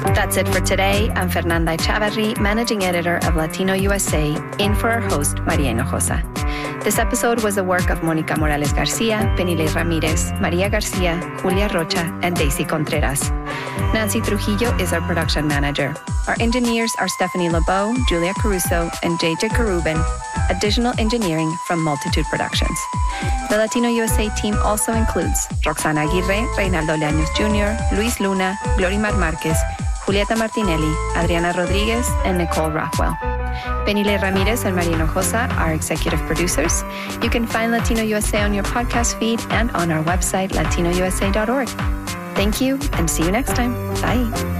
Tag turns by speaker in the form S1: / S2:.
S1: That's it for today. I'm Fernanda Echavarri, Managing Editor of Latino USA, in for our host, Maria Hinojosa. This episode was the work of Mónica Morales Garcia, Penile Ramirez, Maria Garcia, Julia Rocha, and Daisy Contreras. Nancy Trujillo is our production manager. Our engineers are Stephanie LeBeau, Julia Caruso, and JJ Carubin. Additional engineering from Multitude Productions. The Latino USA team also includes Roxana Aguirre, Reynaldo Leaños Jr., Luis Luna, Glorimar Marquez, Julieta Martinelli, Adriana Rodriguez, and Nicole Rothwell. Penile Ramirez and Maria Hinojosa are executive producers. You can find Latino USA on your podcast feed and on our website, latinousa.org. Thank you, and see you next time. Bye.